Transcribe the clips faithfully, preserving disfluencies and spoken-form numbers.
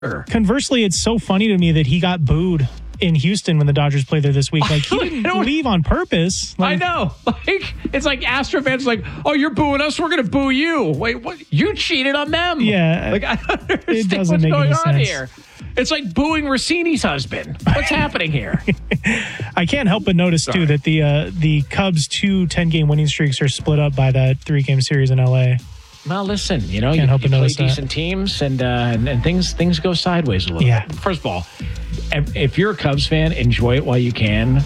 Conversely, it's so funny to me that he got booed in Houston when the Dodgers played there this week. Like, he didn't leave on purpose. Like, I know. Like, it's like Astro fans like, oh, you're booing us, we're going to boo you. Wait, what? You cheated on them. Yeah. Like, I don't understand it doesn't what's make going any on sense. here. It's like booing Rossini's husband. What's happening here? I can't help but notice, Sorry. too, that the uh, the Cubs' two ten-game winning streaks are split up by that three-game series in L A. Well, listen, you know, Can't you, help you but play notice that. decent teams and, uh, and and things things go sideways a little Yeah. bit. First of all, if, if you're a Cubs fan, enjoy it while you can.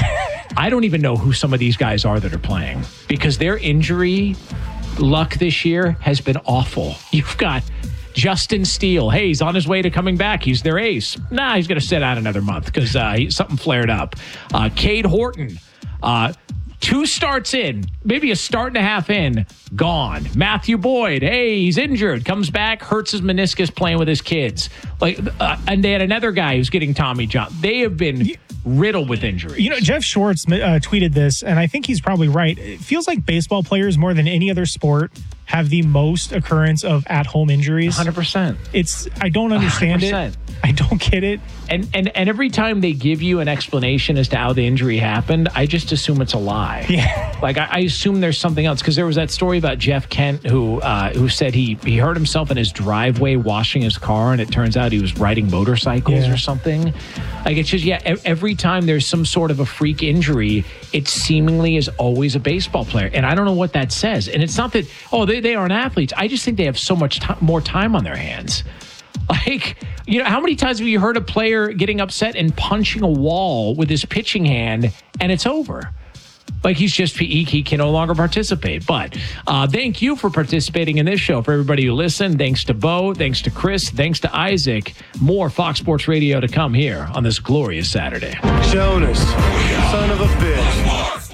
I don't even know who some of these guys are that are playing because their injury luck this year has been awful. You've got Justin Steele. Hey, he's on his way to coming back. He's their ace. Nah, he's going to sit out another month because uh, he, something flared up. Uh, Cade Horton, uh, two starts in, maybe a start and a half in, gone. Matthew Boyd, hey, he's injured, comes back, hurts his meniscus playing with his kids. Like, uh, and they had another guy who's getting Tommy John. They have been riddled with injuries. You know, Jeff Schwartz uh, tweeted this, and I think he's probably right. It feels like baseball players, more than any other sport, have the most occurrence of at-home injuries. one hundred percent. It's, I don't understand one hundred percent. it. I don't get it. And, and and every time they give you an explanation as to how the injury happened, I just assume it's a lie. Yeah. Like, I, I assume there's something else. Because there was that story about Jeff Kent who uh, who said he, he hurt himself in his driveway washing his car, and it turns out he was riding motorcycles Yeah. or something. Like, it's just, yeah, e- every time there's some sort of a freak injury, it seemingly is always a baseball player. And I don't know what that says. And it's not that, oh, they, they aren't athletes. I just think they have so much ti- more time on their hands. Like, you know, how many times have you heard a player getting upset and punching a wall with his pitching hand and it's over? Like, he's just, he, he can no longer participate. But uh, thank you for participating in this show. For everybody who listened, thanks to Bo, thanks to Chris, thanks to Isaac. More Fox Sports Radio to come here on this glorious Saturday. Jonas, son of a bitch.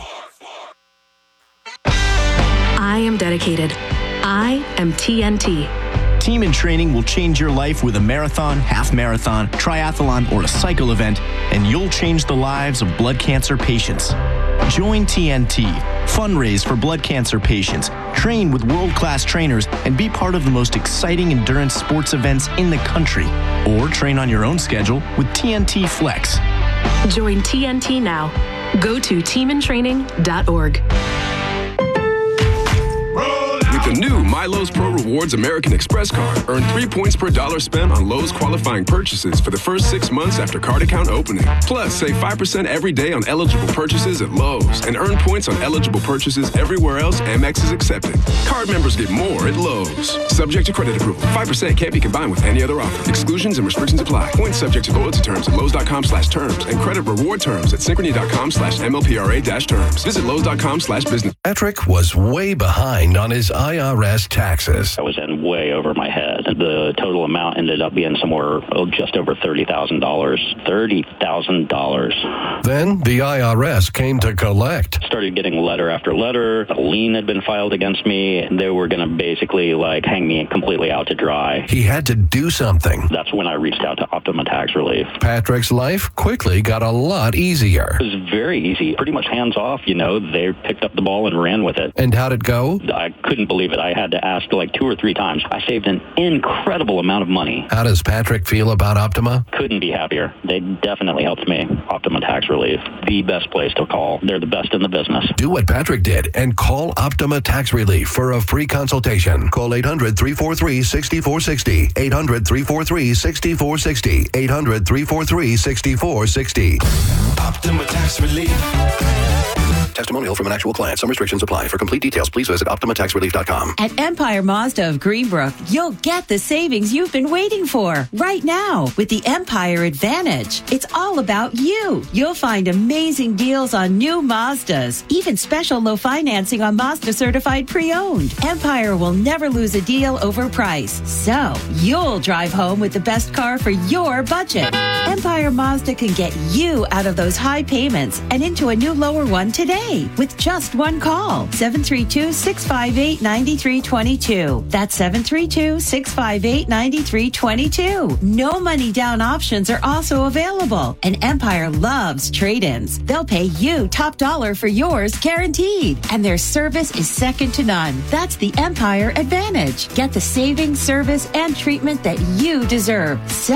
I am dedicated. I am T N T. Team in Training will change your life with a marathon, half marathon, triathlon, or a cycle event, and you'll change the lives of blood cancer patients. Join T N T, fundraise for blood cancer patients, train with world-class trainers, and be part of the most exciting endurance sports events in the country. Or train on your own schedule with T N T Flex. Join T N T now. Go to team in training dot org. With the new MyLowe's Pro Rewards American Express card, earn three points per dollar spent on Lowe's qualifying purchases for the first six months after card account opening. Plus, save five percent every day on eligible purchases at Lowe's and earn points on eligible purchases everywhere else Amex is accepted. Card members get more at Lowe's. Subject to credit approval. five percent can't be combined with any other offer. Exclusions and restrictions apply. Points subject to loyalty terms at Lowe's.com slash terms and credit reward terms at Synchrony.com slash MLPRA dash terms. Visit Lowe's.com slash business. Patrick was way behind on his I R S taxes. I was in way over my head. The total amount ended up being somewhere oh, just over thirty thousand dollars. thirty thousand dollars. Then the I R S came to collect. Started getting letter after letter. A lien had been filed against me. And they were going to basically like hang me completely out to dry. He had to do something. That's when I reached out to Optima Tax Relief. Patrick's life quickly got a lot easier. It was very easy. Pretty much hands off, you know. They picked up the ball and ran with it. And how'd it go? I couldn't believe it. I had to ask like two or three times. I saved an incredible amount of money. How does Patrick feel about Optima? Couldn't be happier. They definitely helped me. Optima Tax Relief, the best place to call. They're the best in the business. Do what Patrick did and call Optima Tax Relief for a free consultation. Call eight hundred, three four three, six four six zero. eight hundred, three four three, six four six zero. eight hundred, three four three, six four six zero. Optima Tax Relief. Testimonial from an actual client. Some restrictions apply. For complete details, please visit optima tax relief dot com. At Empire Mazda of Greenbrook, you'll get the savings you've been waiting for right now with the Empire Advantage. It's all about you. You'll find amazing deals on new Mazdas, even special low financing on Mazda certified pre-owned. Empire will never lose a deal over price. So you'll drive home with the best car for your budget. Empire Mazda can get you out of those high payments and into a new lower one today. today with just one call. seven three two, six five eight, nine three two two. That's seven three two, six five eight, nine three two two. No money down options are also available. And Empire loves trade-ins. They'll pay you top dollar for yours guaranteed. And their service is second to none. That's the Empire Advantage. Get the savings, service, and treatment that you deserve.